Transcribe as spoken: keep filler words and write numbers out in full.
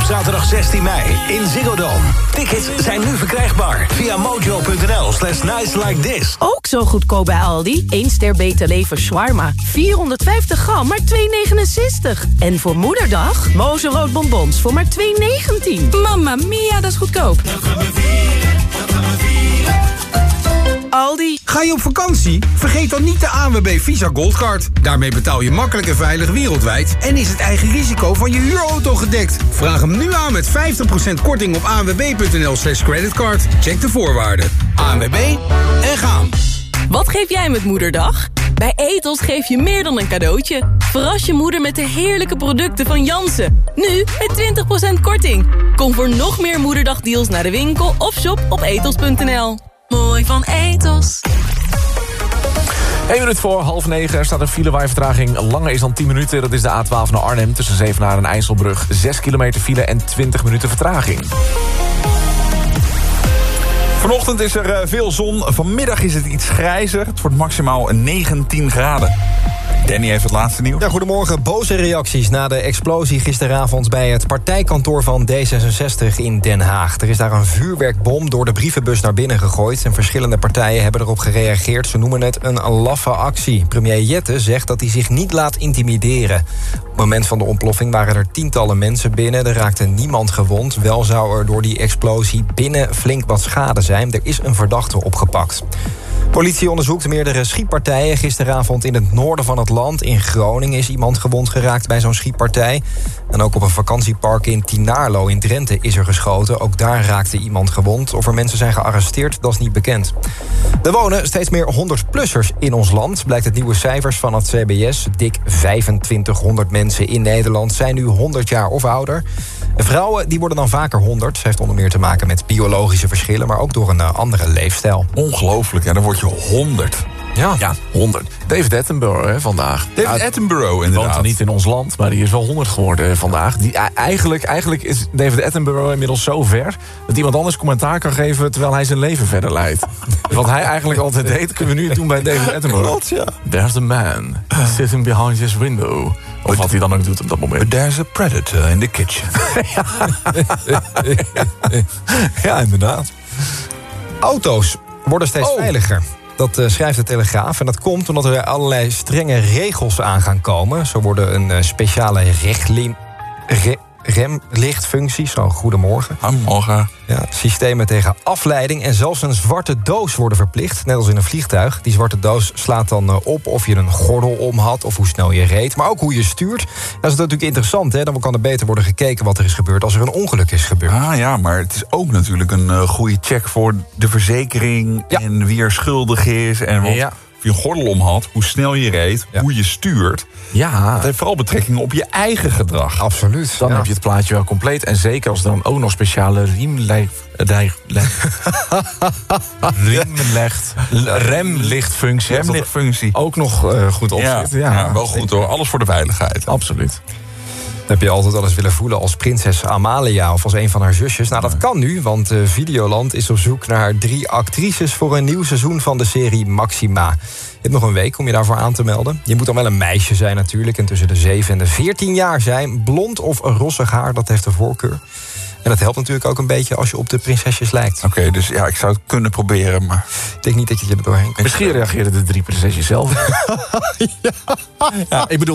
zaterdag zestien mei in Ziggo Dome. Tickets zijn nu verkrijgbaar via mojo.nl slash nice like this. Ook zo goedkoop bij Aldi. één ster beter leven shawarma. vierhonderdvijftig gram, maar twee negenenzestig. En voor moederdag, Mozenrood bonbons voor maar twee negentien. Mamma mia, dat is goedkoop. Aldi. Ga je op vakantie? Vergeet dan niet de A N W B Visa Goldcard. Daarmee betaal je makkelijk en veilig wereldwijd... en is het eigen risico van je huurauto gedekt. Vraag hem nu aan met vijftig procent korting op anwb.nl slash creditcard. Check de voorwaarden. A N W B en gaan. Wat geef jij met moederdag? Bij Etos geef je meer dan een cadeautje. Verras je moeder met de heerlijke producten van Jansen. Nu met twintig procent korting. Kom voor nog meer moederdagdeals naar de winkel of shop op etos punt n l. Mooi van Etos. Eén minuut voor half negen. Er staat een file waar je vertraging langer is dan tien minuten. Dat is de A twaalf naar Arnhem tussen Zevenaar en IJsselbrug. zes kilometer file en twintig minuten vertraging. Vanochtend is er veel zon. Vanmiddag is het iets grijzer. Het wordt maximaal negentien graden. Danny heeft het laatste nieuws. Ja, goedemorgen. Boze reacties na de explosie gisteravond bij het partijkantoor van D zesenzestig in Den Haag. Er is daar een vuurwerkbom door de brievenbus naar binnen gegooid en verschillende partijen hebben erop gereageerd. Ze noemen het een laffe actie. Premier Jette zegt dat hij zich niet laat intimideren. Op het moment van de ontploffing waren er tientallen mensen binnen. Er raakte niemand gewond. Wel zou er door die explosie binnen flink wat schade zijn. Er is een verdachte opgepakt. Politie onderzoekt meerdere schietpartijen gisteravond in het noorden van het land. In Groningen is iemand gewond geraakt bij zo'n schietpartij. En ook op een vakantiepark in Tinaarlo in Drenthe is er geschoten. Ook daar raakte iemand gewond. Of er mensen zijn gearresteerd, dat is niet bekend. Er wonen steeds meer honderdplussers in ons land. Blijkt uit nieuwe cijfers van het C B S. Dik vijfentwintighonderd mensen in Nederland zijn nu honderd jaar of ouder. Vrouwen die worden dan vaker honderd. Ze heeft onder meer te maken met biologische verschillen, maar ook door een uh, andere leefstijl. Ongelooflijk, en dan word je honderd. Ja, ja honderd. David Attenborough hè, vandaag. David ja, Attenborough, inderdaad. Woont er niet in ons land, maar die is wel honderd geworden vandaag. Die, eigenlijk, eigenlijk is David Attenborough inmiddels zo ver dat iemand anders commentaar kan geven terwijl hij zijn leven verder leidt. Wat hij eigenlijk altijd deed, kunnen we nu doen bij David Attenborough. Klopt, ja. There's a man sitting behind his window. Of wat hij dan ook doet op dat moment. But there's a predator in the kitchen. Ja, inderdaad. Auto's worden steeds oh. veiliger. Dat uh, schrijft de Telegraaf. En dat komt omdat er allerlei strenge regels aan gaan komen. Zo worden een uh, speciale rechtlim, re, remlichtfunctie. Zo, goedemorgen. Goedemorgen. Ja, systemen tegen afleiding en zelfs een zwarte doos worden verplicht. Net als in een vliegtuig. Die zwarte doos slaat dan uh, op of je een gordel om had of hoe snel je reed. Maar ook hoe je stuurt. Dat is natuurlijk interessant, hè? Dan kan er beter worden gekeken wat er is gebeurd als er een ongeluk is gebeurd. Ah ja, maar het is ook natuurlijk een uh, goede check voor de verzekering. Ja. En wie er schuldig is. En wat, ja. of je een gordel om had, hoe snel je reed, ja. hoe je stuurt. Ja. Dat heeft vooral betrekking op je eigen gedrag. Absoluut. Dan ja. heb je het plaatje wel compleet. En zeker als dan ook nog speciale riemlijf... Riemlicht, remlichtfunctie. Remlichtfunctie. Ook nog uh, goed opzet. Ja, Ja, ja, wel goed hoor. Alles voor de veiligheid. Absoluut. Heb je altijd wel eens willen voelen als prinses Amalia of als een van haar zusjes? Nou, dat kan nu, want uh, Videoland is op zoek naar drie actrices voor een nieuw seizoen van de serie Maxima. Je hebt nog een week om je daarvoor aan te melden. Je moet dan wel een meisje zijn natuurlijk en tussen de zeven en de veertien jaar zijn. Blond of rossig haar, dat heeft de voorkeur. En dat helpt natuurlijk ook een beetje als je op de prinsesjes lijkt. Oké, okay, dus ja, ik zou het kunnen proberen, maar... Ik denk niet dat je er doorheen kunt. Misschien reageerden de drie prinsesjes zelf. ja. Ja, ik bedoel,